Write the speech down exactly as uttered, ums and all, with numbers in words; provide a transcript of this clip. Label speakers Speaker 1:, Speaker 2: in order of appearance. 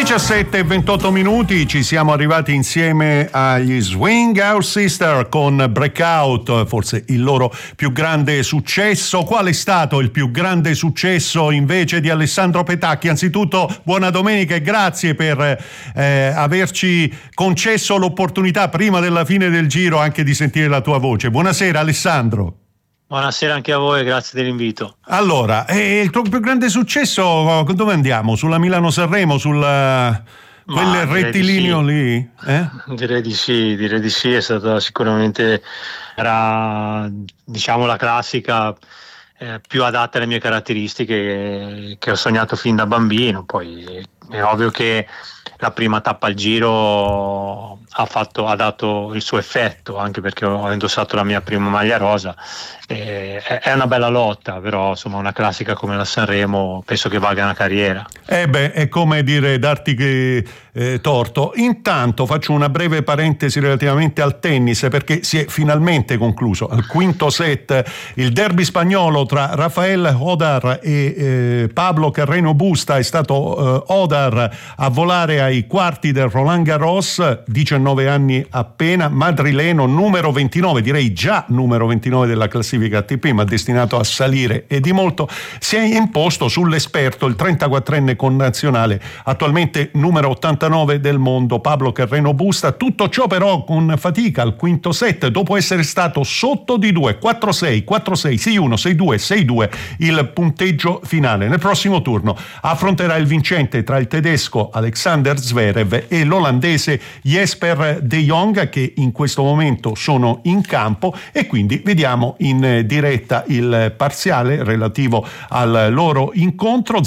Speaker 1: diciassette e ventotto minuti, ci siamo arrivati insieme agli Swing Out Sister con Breakout, forse il loro più grande successo. Qual è stato il più grande successo invece di Alessandro Petacchi? Anzitutto buona domenica e grazie per eh, averci concesso l'opportunità prima della fine del giro anche di sentire la tua voce. Buonasera Alessandro.
Speaker 2: Buonasera anche a voi, grazie dell'invito.
Speaker 1: Allora, eh, il tuo più grande successo, dove andiamo? Sulla Milano-Sanremo, sul quel rettilineo
Speaker 2: di sì.
Speaker 1: lì? Eh?
Speaker 2: Direi di sì, direi di sì, è stata sicuramente, era diciamo la classica eh, più adatta alle mie caratteristiche che ho sognato fin da bambino. Poi è ovvio che la prima tappa al giro ha, fatto, ha dato il suo effetto, anche perché ho indossato la mia prima maglia rosa. Eh, è una bella lotta, però insomma una classica come la Sanremo penso che valga una carriera.
Speaker 1: Eh beh, è come dire darti che, eh, torto. Intanto faccio una breve parentesi relativamente al tennis, perché si è finalmente concluso al quinto set il derby spagnolo tra Rafael Odar e eh, Pablo Carreno Busta. È stato eh, Odar a volare ai quarti del Roland Garros, diciannove anni appena, madrileno, numero ventinove, direi già numero ventinove della classifica A T P, ma destinato a salire e di molto. Si è imposto sull'esperto, il trentaquattrenne connazionale, attualmente numero ottantanove del mondo, Pablo Carreno Busta. Tutto ciò però con fatica al quinto set, dopo essere stato sotto di due, quattro sei, quattro sei, sei uno, sei due, sei due il punteggio finale. Nel prossimo turno affronterà il vincente tra il tedesco Alexander Zverev e l'olandese Jesper de Jong, che in questo momento sono in campo, e quindi vediamo in diretta il parziale relativo al loro incontro.